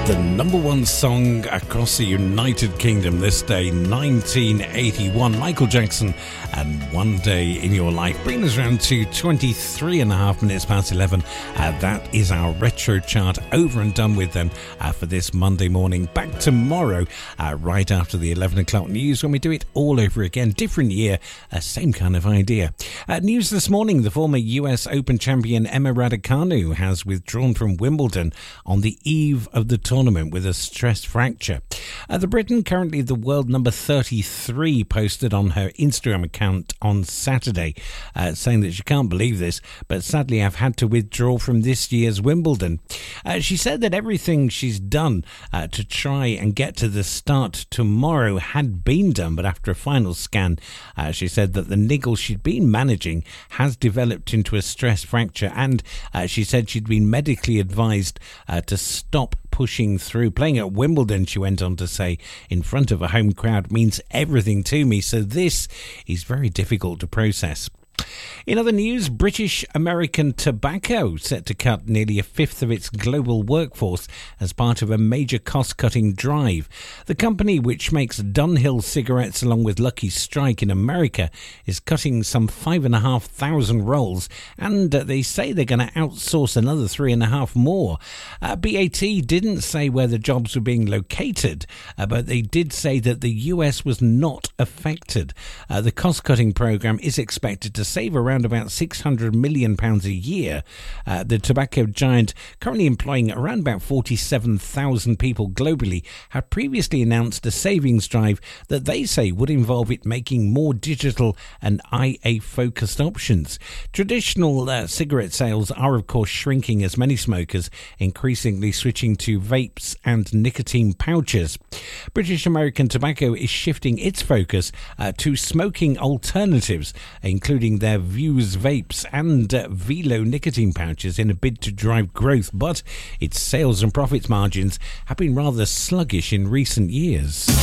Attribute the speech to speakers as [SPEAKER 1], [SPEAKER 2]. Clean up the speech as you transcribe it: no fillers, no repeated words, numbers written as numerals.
[SPEAKER 1] The number one song across the United Kingdom this day, 1981, Michael Jackson and One Day in Your Life, bringing us around to 23 and a half minutes past 11. That is our retro chart over and done with then for this Monday morning. Back tomorrow right after the 11 o'clock news when we do it all over again. Different year, same kind of idea. News this morning, the former US Open champion Emma Raducanu has withdrawn from Wimbledon on the eve of the tournament with a stress fracture. The Briton, currently the world number 33, posted on her Instagram account on Saturday saying that she can't believe this, but sadly I've had to withdraw from this year's Wimbledon. She said that everything she's done to try and get to the start tomorrow had been done, but after a final scan she said that the niggle she'd been managing has developed into a stress fracture, and she said she'd been medically advised to stop pushing through. Playing at Wimbledon, she went on to say, in front of a home crowd means everything to me, so this is very difficult to process. In other news, British American Tobacco set to cut nearly a fifth of its global workforce as part of a major cost-cutting drive. The company, which makes Dunhill cigarettes along with Lucky Strike in America, is cutting some 5,500 roles, and they say they're going to outsource another 3,500 more. BAT didn't say where the jobs were being located, but they did say that the US was not affected. The cost-cutting program is expected to save around about £600 million a year. The tobacco giant, currently employing around about 47,000 people globally, had previously announced a savings drive that they say would involve it making more digital and IA-focused options. Traditional cigarette sales are, of course, shrinking as many smokers increasingly switching to vapes and nicotine pouches. British American Tobacco is shifting its focus to smoking alternatives, including their Vuse vapes and Velo nicotine pouches, in a bid to drive growth, but its sales and profits margins have been rather sluggish in recent years.